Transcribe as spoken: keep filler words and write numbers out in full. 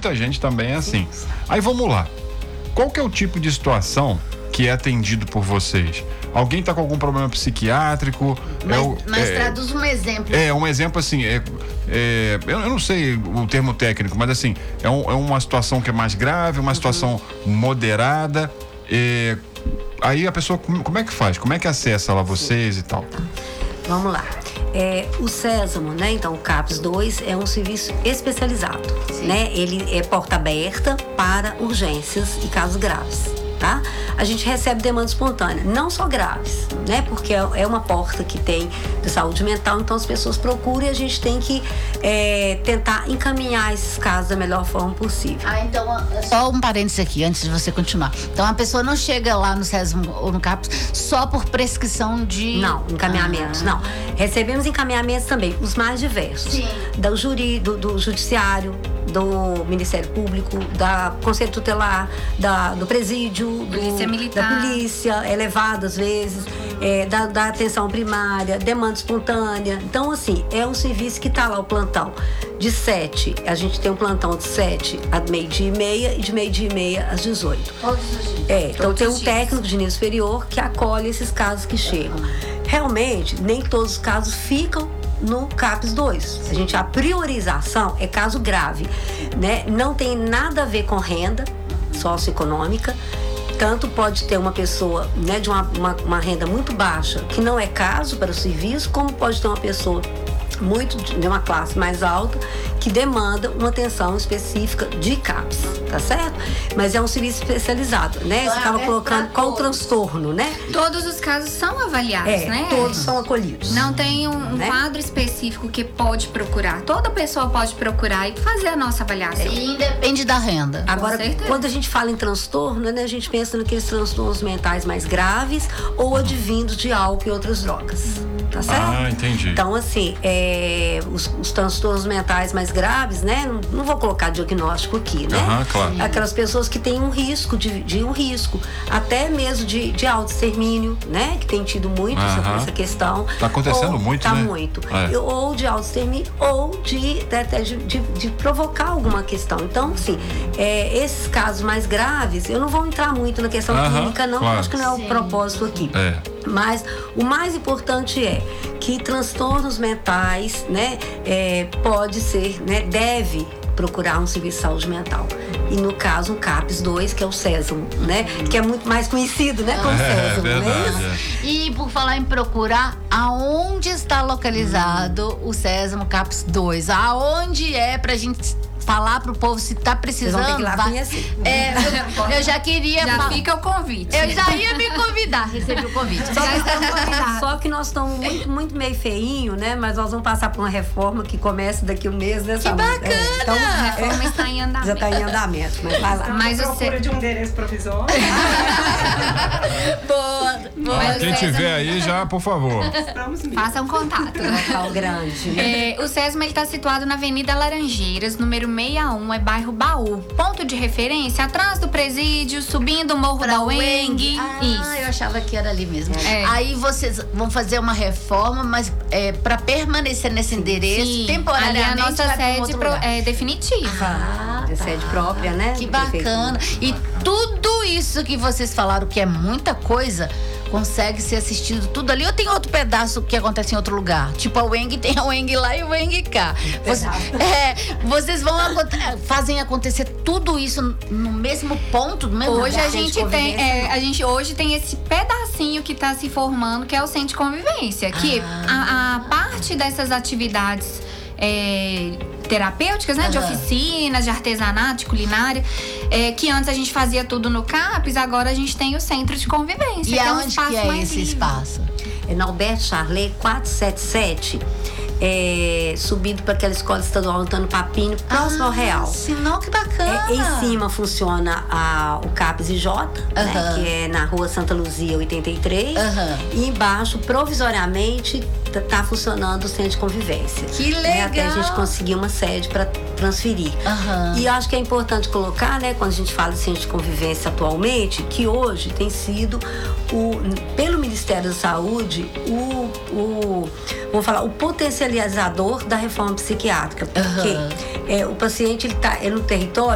muita gente também é assim. Aí vamos lá. Qual que é o tipo de situação que é atendido por vocês? Alguém está com algum problema psiquiátrico? Mas, é o, mas é, traduz um exemplo. É, um exemplo assim, é, é, eu, eu não sei o termo técnico, mas assim, é, um, é uma situação que é mais grave, uma situação uhum. moderada. É, aí a pessoa, como é que faz? Como é que acessa lá vocês Sim. e tal? Tá. Vamos lá. É, o Sésamo, né? Então o CAPS dois é um serviço especializado, Sim. né? Ele é porta aberta para urgências e casos graves. Tá? A gente recebe demanda espontânea, não só graves, né? Porque é uma porta que tem de saúde mental, então as pessoas procuram e a gente tem que é, tentar encaminhar esses casos da melhor forma possível. Ah, então, só um parênteses aqui, antes de você continuar. Então a pessoa não chega lá no Sésamo ou no CAPS só por prescrição de... Não, encaminhamentos, ah. não. Recebemos encaminhamentos também, os mais diversos. Sim. Do, juri, do, do judiciário, do Ministério Público, da Conselho Tutelar, da, do presídio, polícia do, militar, da polícia, elevado às vezes, é, da, da atenção primária, demanda espontânea. Então, assim, é um serviço que está lá, o plantão. De sete, a gente tem um plantão de sete a meio-dia e meia e de meio-dia e meia às dezoito. Todos os dias. É, então Todos tem um os dias. técnico de nível superior que acolhe esses casos que chegam. Realmente, nem todos os casos ficam no CAPS dois. A gente, a priorização é caso grave, né? Não tem nada a ver com renda socioeconômica. Tanto pode ter uma pessoa, né, de uma, uma, uma renda muito baixa, que não é caso para o serviço, como pode ter uma pessoa muito de uma classe mais alta que demanda uma atenção específica de CAPS, tá certo? Mas é um serviço especializado, né? Você estava é colocando qual o transtorno, né? Todos os casos são avaliados, É, né? todos são acolhidos. Não tem um, um Né? quadro específico que pode procurar. Toda pessoa pode procurar e fazer a nossa avaliação. E independe da renda. Agora, certeza. quando a gente fala em transtorno, né, a gente pensa naqueles transtornos mentais mais graves ou advindos de álcool e outras drogas, tá certo? Ah, entendi. Então, assim, é, os, os transtornos mentais mais graves, né, não, não vou colocar diagnóstico aqui, né? Aham, claro. Aquelas pessoas que têm um risco, de, de um risco, até mesmo de, de autoextermínio, né, que tem tido muito essa, Aham. essa questão. Tá acontecendo Ou- muito, tá né? muito. É. Ou de autoextermínio, ou de, até de, de, de provocar alguma questão. Então, assim, é, esses casos mais graves, eu não vou entrar muito na questão Aham, clínica, não, claro. acho que não é Sim. o propósito aqui. É. Mas o mais importante é que transtornos mentais, né, é, pode ser, né, deve procurar um serviço de saúde mental. E no caso, o CAPS dois, que é o Sésamo, né, que é muito mais conhecido, né, como É, Sésamo, verdade, não é isso? é. E por falar em procurar, aonde está localizado o Sésamo CAPS dois? Aonde é pra gente falar pro povo se tá Vocês vão precisando? ter que ir lá vai- conhecer. É, eu, eu já queria Já falar. fica o convite. Eu já ia me convidar, recebi o convite. Só Já que, estamos convidados. só que nós estamos muito, muito meio feinho, né? Mas nós vamos passar por uma reforma que começa daqui a um mês, né? Que bacana! É, então, A reforma está em andamento. já está em andamento, mas vai lá. Mas à você- procura de um endereço provisório. Boa, boa. Mas Quem o tiver Sésamo- aí já, por favor. Estamos mesmo. Faça um contato. Local grande, né? É, o Sésamo está situado na Avenida Laranjeiras, número sessenta e um, é bairro Baú. Ponto de referência, atrás do presídio, subindo o Morro da Weng. Ah, Isso. eu achava que era ali mesmo. É. Aí vocês vão fazer uma reforma, mas é, para permanecer nesse endereço, Sim, temporariamente, ali é a nossa vai pra um sede outro pro- lugar. é definitiva. Ah, É sede própria, né? Que do bacana. prefeito. E tudo isso que vocês falaram, que é muita coisa, consegue ser assistido tudo ali, ou tem outro pedaço que acontece em outro lugar? Tipo, a Weng tem a Weng lá e a Weng cá. Você- é, vocês vão aconte- fazem acontecer tudo isso no mesmo ponto, no mesmo Hoje a lugar? gente tem, é, a gente hoje tem esse pedacinho que está se formando, que é o centro de convivência, que Ah. a, a parte dessas atividades é, terapêuticas, né, de Aham. oficinas, de artesanato, de culinária, é, que antes a gente fazia tudo no CAPS, agora a gente tem o centro de convivência. E que é um aonde espaço que é mais esse livre. espaço? É na Alberto Charlet, quatrocentos e setenta e sete, é, subindo para aquela escola estadual Antônio Papini, próximo ao Real. Sinal, que bacana. É, em cima funciona a, o CAPS I J, né, Aham. que é na rua Santa Luzia oitenta e três. Aham. E embaixo, provisoriamente, tá, tá funcionando o centro de convivência. Que Né, até a legal. gente conseguir uma sede para transferir. Aham. E eu acho que é importante colocar, né, quando a gente fala de centro de convivência atualmente, que hoje tem sido, o, pelo Ministério da Saúde, o, o, vamos falar, o potencializador da reforma psiquiátrica. Porque Aham. é, o paciente ele tá, é no território.